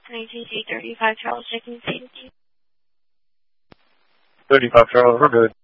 ITC 35 Charles checking safety. 35 Charles, we're good.